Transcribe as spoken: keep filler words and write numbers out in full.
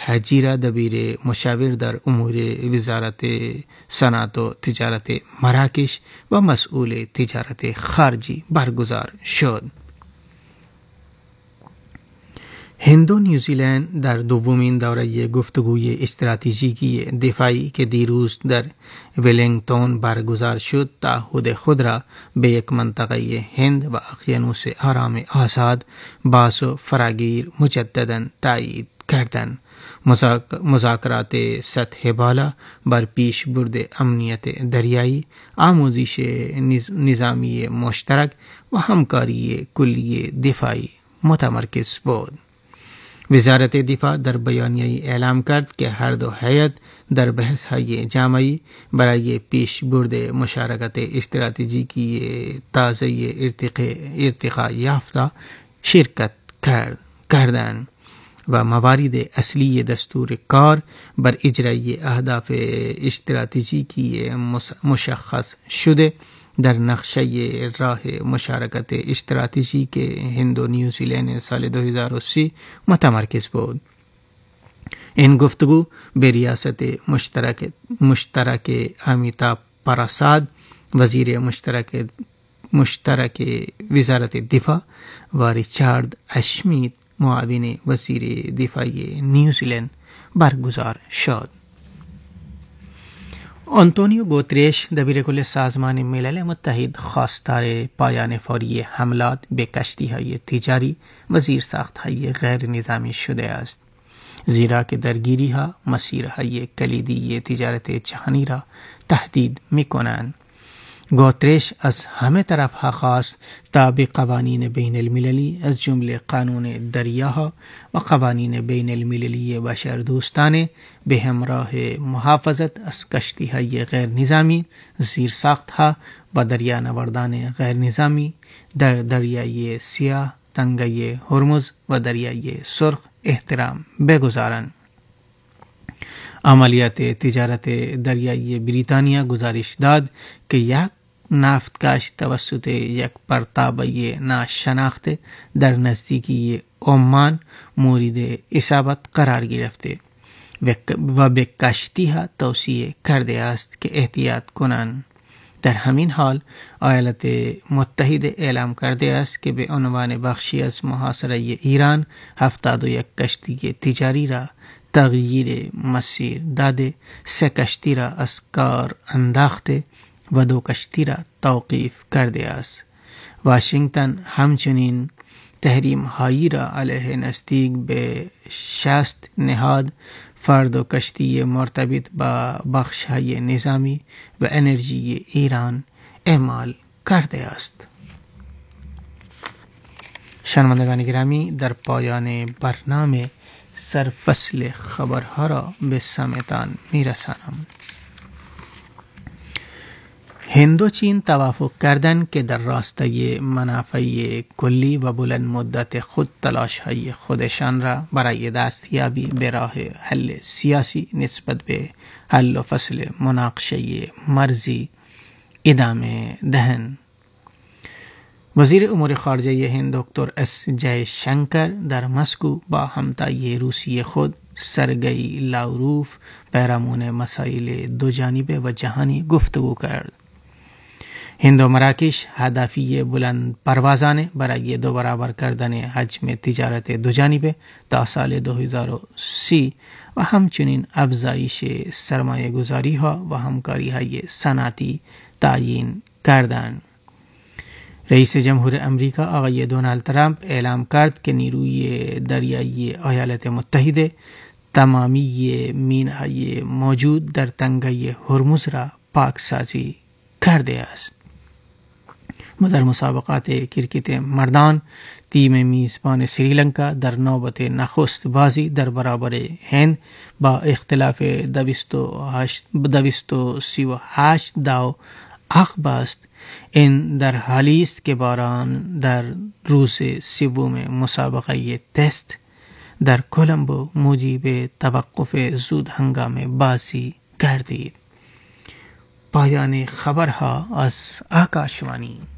حجی را دبیر مشاور در امور وزارت صنعت و تجارت مراکش و مسئول تجارت خارجی برگزار شد. هند و نیوزیلند در دومین دوره گفتگوی استراتژیکی دفاعی که دیروز در ولینگتون برگزار شد تعهد خود را به یک منطقه هند و اقیانوس آرام آزاد باز و فراگیر مجددا تایید کردند. مذاکرات سطح بالا بر پیش برد امنیت دریایی، آموزش نظامی مشترک و همکاری کلی دفاعی متمرکز بود. وزارت دفاع در بیانیه اعلام کرد که هر دو هیئت در بحث‌های جامعی برای پیشبرد مشارکت استراتژیکی تازه ارتقا یافته شرکت کردند و موارد اصلی دستور کار بر اجرای اهداف استراتژیکی مشخص شده در نقشه راه مشارکت استراتژیک هند و نیوزیلند سال دو هزار و سی متمرکز بود. این گفتگو به ریاست مشترک مشترک امیتاب پراساد وزیر مشترک مشترک وزارت دفاع و ریچارد اشمیت معاون وزیر دفاع نیوزیلند برگزار شد. آنتونیو گوتریش دبیرکل سازمان ملل متحد خواستار پایان فوری حملات به کشتی‌های تجاری و زیرساخت‌های غیر نظامی شده است، زیرا که درگیری‌ها مسیرهای کلیدی تجارت جهانی را تهدید می‌کنند. گوتریش از همه طرفها خواست تا به قوانین بین المللی از جمله قانون دریاها و قوانین بین المللی بشردوستانه به همراه محافظت از کشتی‌های غیر نظامی، زیرساخت‌ها و دریانوردان غیر نظامی در دریای سیاه، تنگه هرمز و دریای سرخ احترام بگذارند. عملیات تجارت دریایی بریتانیا گزارش داد که یک نفتکش توسط یک پرتابه ناشناخته در نزدیکی عمان مورد اصابت قرار گرفته و به کشتی‌ها توصیه کرده است که احتیاط کنند. در همین حال ایالات متحده اعلام کرده است که به عنوان بخشی از محاصره ایران هفتاد و یک کشتی تجاری را تغییر مسیر داده، سه کشتی را از کار انداخته و دو کشتی را توقیف کرده است. واشنگتن همچنین تحریم هایی را علیه نزدیک به شصت نهاد فرد و کشتی مرتبط با بخش های نظامی و انرژی ایران اعمال کرده است. شنوندگان گرامی، در پایان برنامه سرفصل خبرها را به سمعتان میرسانم. هند و چین توافق کردند که در راستای منافع کلی و بلند مدت خود تلاش های خودشان را برای دستیابی به راه حل سیاسی نسبت به حل و فصل مناقشه مرزی ادامه دهند. وزیر امور خارجه هند دکتر اس جای شنکر در مسکو با همتای روسی خود سرگئی لاوروف پیرامون مسائل دو جانبه و جهانی گفتگو کرد. هند و مراکش هدفی بلند پروازانه برای دو برابر کردن حجم تجارت دو جانبه تا سال دو هزار و سی و همچنین افزایش سرمایه گذاری ها و همکاری های صنعتی تعیین کردند. رئیس جمهور امریکا آقای دونالد ترامپ اعلام کرد که نیروی دریایی ایالات متحده تمامی مینهای موجود در تنگه هرمز را پاکسازی کرده است. و در مسابقات کرکت مردان تیم میزبان سریلانکا در نوبت نخست بازی در برابر هند با اختلاف دویست و سی و هشت داو عقب است. این در حالی است که باران در روز سوم مسابقه تست در کولمبو موجب توقف زود هنگام بازی گردید. پایان خبرها از آکاشوانی.